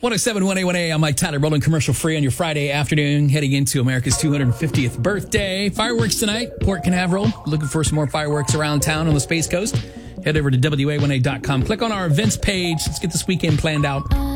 107.1 A1A. I'm Mike Tyler, rolling commercial free on your Friday afternoon, heading into America's 250th birthday. Fireworks tonight, Port Canaveral. Looking for some more fireworks around town on the Space Coast. Head over to WA1A.com. Click on our events page. Let's get this weekend planned out.